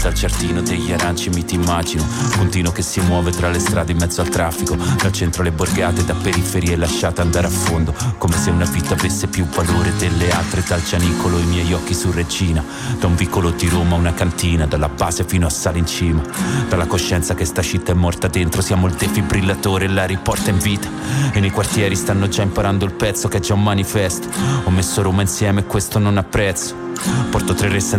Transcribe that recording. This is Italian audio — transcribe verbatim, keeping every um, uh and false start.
Dal giardino degli aranci mi ti immagino, puntino che si muove tra le strade in mezzo al traffico, dal centro alle borgate, da periferie lasciate andare a fondo, come se una vita avesse più valore delle altre. Dal Gianicolo i miei occhi su Regina, da un vicolo di Roma a una cantina, dalla base fino a sale in cima, dalla coscienza che sta città è morta dentro, siamo il defibrillatore e la riporta in vita, e nei quartieri stanno già imparando il pezzo che è già un manifesto. Ho messo Roma insieme e questo non ha prezzo, porto tre re senza